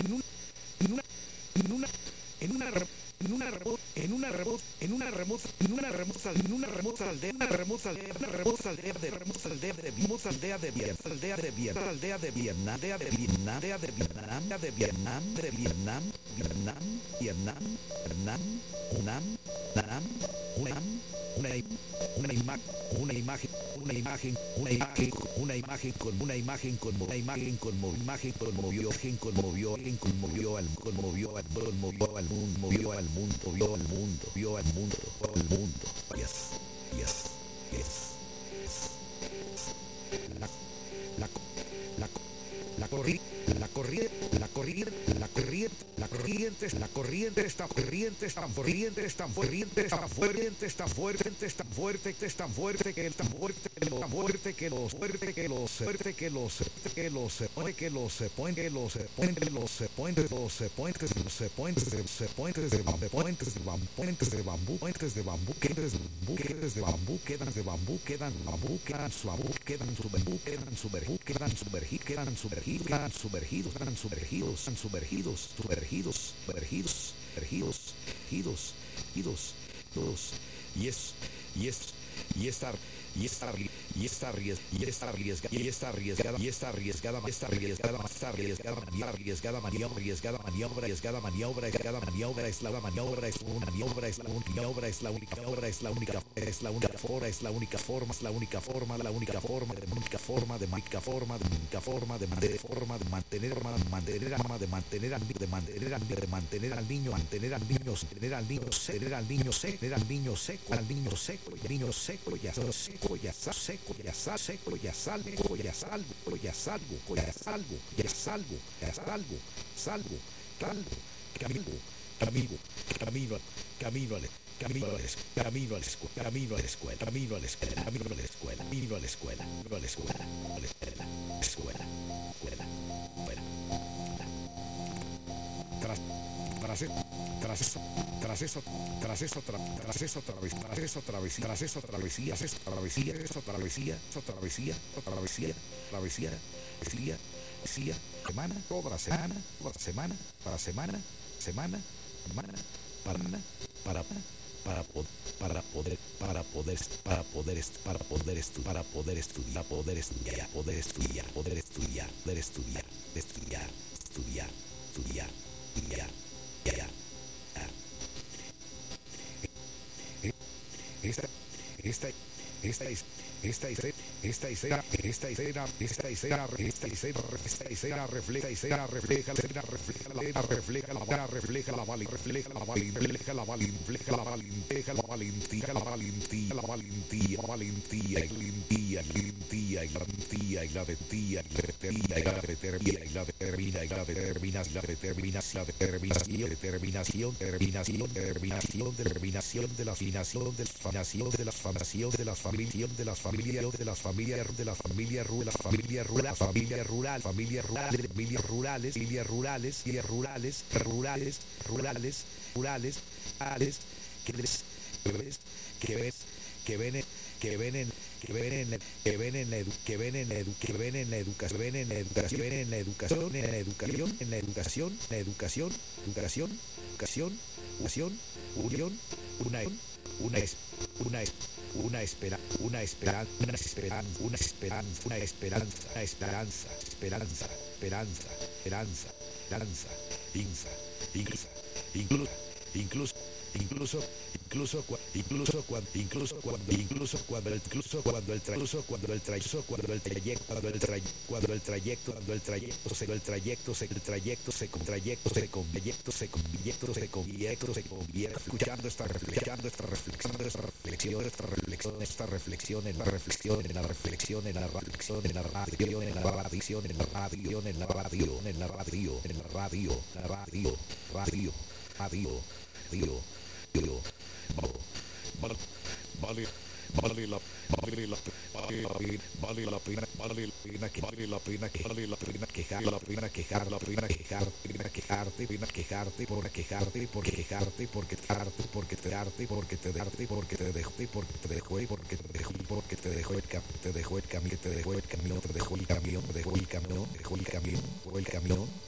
en un, en una, en una, en una, re- en una remota, en una remota, en una remota, en una remota, en una remota aldea, una remota aldea, una remota aldea de remota aldea de Vimos aldea de Vietnam, aldea de Vietnam, aldea de Vietnam, aldea de Vietnam, aldea de Vietnam, aldea de Vietnam, de Vietnam, Vietnam, Vietnam, Vietnam, Unam, Nam, Unam, una imagen, una imagen, una imagen, una imagen, una imagen con una imagen con una imagen conmovió al mundo, movió al mundo, vio al mundo, vio al mundo, al mundo. Yes, yes, yes. La corriente, la corriente, la corriente, la corriente, la corriente, la corriente está corriente, es tan corriente, es tan corriente, es tan fuerte, es tan fuerte, es tan fuerte, es tan fuerte que el tan fuerte que los fuerte que los fuerte que los fuerte que los que los que los puentes los puentes los puentes los puentes los puentes de puentes de bambú puentes de bambú puentes de bambú puentes de bambú quedan de bambú quedan de bambú quedan bambú quedan su bambú quedan su bambú quedan su bambú quedan sumergidos quedan sumergidos quedan sumergidos quedan sumergidos quedan sumergidos sumergidos sumergidos sumergidos sumergidos sumergidos todos y estar y está arriesgada maniobra es la maniobra es la única es la única forma de mantener al niño seco ya seco ya seco ya seco ya salvo ya salvo ya salvo ya salvo ya salvo ya salvo salvo calvo camino camino a la escuela tras eso travesía estudiar esta escena refleja la determinación de la familias rurales que ven en la educación, unión, una esperanza, incluso cuando el trayecto se convierte escuchando esta reflexión en la te dejó el camión